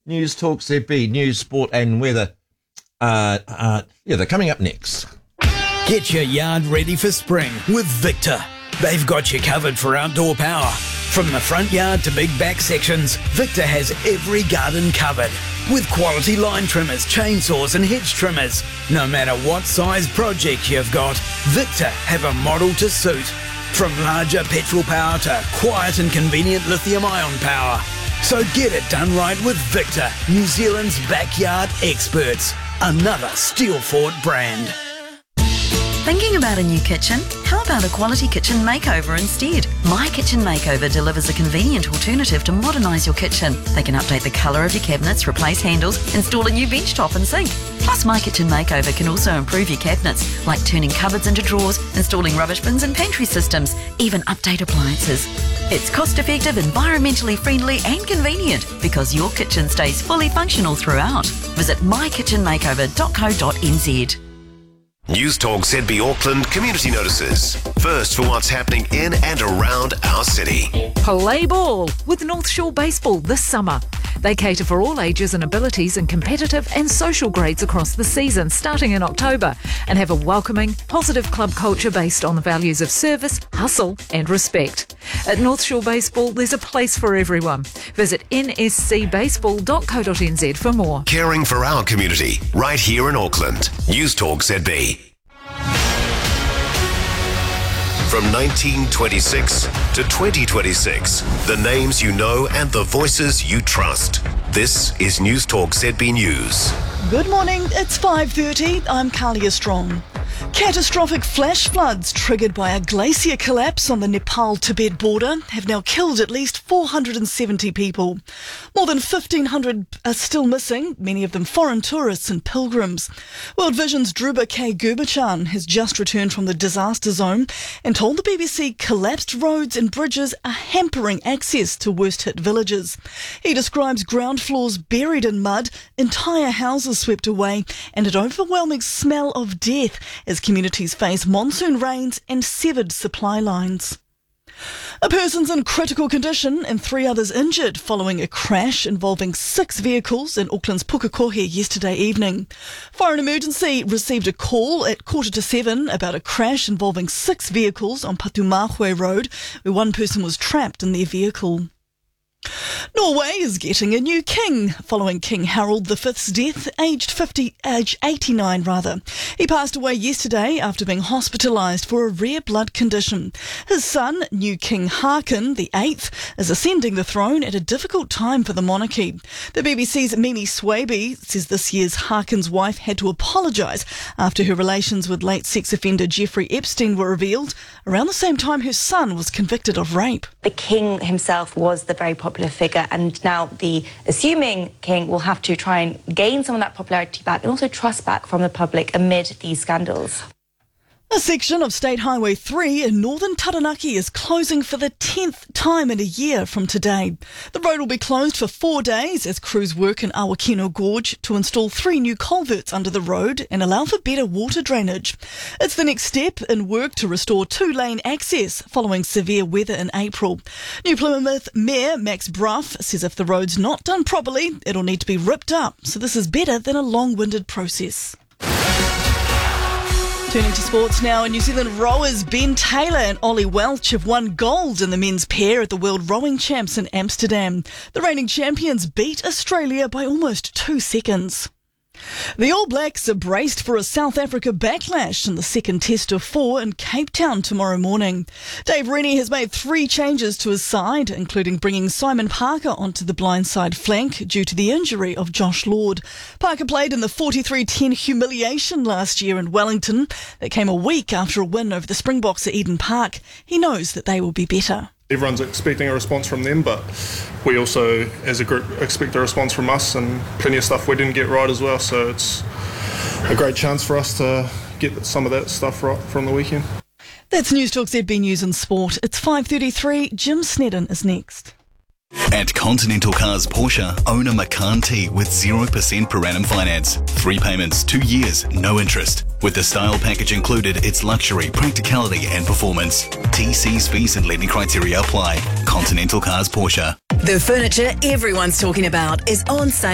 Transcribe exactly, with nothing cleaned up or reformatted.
News Talk Z B, news, sport and weather. Uh, uh, yeah, they're coming up next. Get your yard ready for spring with Victor. They've got you covered for outdoor power. From the front yard to big back sections, Victor has every garden covered. With quality line trimmers, chainsaws and hedge trimmers. No matter what size project you've got, Victor have a model to suit. From larger petrol power to quiet and convenient lithium-ion power. So get it done right with Victor, New Zealand's backyard experts. Another Steelfort brand. Thinking about a new kitchen? How about a quality kitchen makeover instead? My Kitchen Makeover delivers a convenient alternative to modernise your kitchen. They can update the colour of your cabinets, replace handles, install a new bench top and sink. Plus, My Kitchen Makeover can also improve your cabinets, like turning cupboards into drawers, installing rubbish bins and pantry systems, even update appliances. It's cost-effective, environmentally friendly and convenient because your kitchen stays fully functional throughout. Visit my kitchen makeover dot co dot n z. News Talk Z B Auckland community notices. First for what's happening in and around our city. Play ball with North Shore Baseball this summer. They cater for all ages and abilities in competitive and social grades across the season, starting in October, and have a welcoming, positive club culture based on the values of service, hustle and respect. At North Shore Baseball, there's a place for everyone. Visit n s c baseball dot co dot n z for more. Caring for our community, right here in Auckland. News Talk Z B. From nineteen twenty-six to twenty twenty-six, the names you know and the voices you trust. This is News Talk Z B News. Good morning, it's five thirty. I'm Kalia Strong. Catastrophic flash floods triggered by a glacier collapse on the Nepal-Tibet border have now killed at least four hundred seventy people. More than fifteen hundred are still missing, many of them foreign tourists and pilgrims. World Vision's Dhruba K. Gurbachan has just returned from the disaster zone and told the B B C collapsed roads and bridges are hampering access to worst-hit villages. He describes ground floors buried in mud, entire houses swept away and an overwhelming smell of death as communities face monsoon rains and severed supply lines. A person's in critical condition and three others injured following a crash involving six vehicles in Auckland's Pukekohe yesterday evening. Foreign Emergency received a call at quarter to seven about a crash involving six vehicles on Patumahue Road, where one person was trapped in their vehicle. Norway is getting a new king following King Harald the Fifth's death, aged fifty, age eighty-nine rather. He passed away yesterday after being hospitalised for a rare blood condition. His son, new King Haakon the Eighth, is ascending the throne at a difficult time for the monarchy. The B B C's Mimi Swaby says this year's Haakon's wife had to apologise after her relations with late sex offender Jeffrey Epstein were revealed, around the same time her son was convicted of rape. The king himself was the very popular figure, and now the assuming king will have to try and gain some of that popularity back and also trust back from the public amid these scandals. A section of State Highway three in northern Taranaki is closing for the tenth time in a year from today. The road will be closed for four days as crews work in Awakino Gorge to install three new culverts under the road and allow for better water drainage. It's the next step in work to restore two-lane access following severe weather in April. New Plymouth Mayor Max Brough says if the road's not done properly, it'll need to be ripped up, so this is better than a long-winded process. Turning to sports now, New Zealand rowers Ben Taylor and Ollie Welch have won gold in the men's pair at the World Rowing Champs in Amsterdam. The reigning champions beat Australia by almost two seconds. The All Blacks are braced for a South Africa backlash in the second test of four in Cape Town tomorrow morning. Dave Rennie has made three changes to his side, including bringing Simon Parker onto the blindside flank due to the injury of Josh Lord. Parker played in the forty-three ten humiliation last year in Wellington that came a week after a win over the Springboks at Eden Park. He knows that they will be better. Everyone's expecting a response from them, but we also, as a group, expect a response from us, and plenty of stuff we didn't get right as well, so it's a great chance for us to get some of that stuff right from the weekend. That's News Talk Z B News and Sport. It's five thirty-three. Jim Snedden is next. At Continental Cars Porsche, own a Macan T with zero percent per annum finance. Three payments, two years, no interest. With the style package included, it's luxury, practicality and performance. T Cs, fees and lending criteria apply. Continental Cars Porsche. The furniture everyone's talking about is on sale